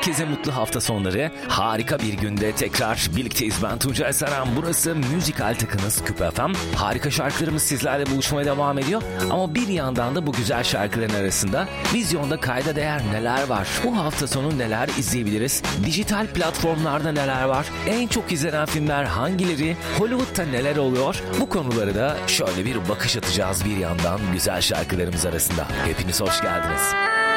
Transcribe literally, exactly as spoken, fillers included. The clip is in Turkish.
Herkese mutlu hafta sonları. Harika bir günde tekrar birlikteyiz. Ben Tuncay Saran. Burası Müzikal Takınız Küp F M. Harika şarkılarımız sizlerle buluşmaya devam ediyor. Ama bir yandan da bu güzel şarkıların arasında vizyonda kayda değer neler var? Bu hafta sonu neler izleyebiliriz? Dijital platformlarda neler var? En çok izlenen filmler hangileri? Hollywood'da neler oluyor? Bu konuları da şöyle bir bakış atacağız bir yandan güzel şarkılarımız arasında. Hepiniz hoş geldiniz.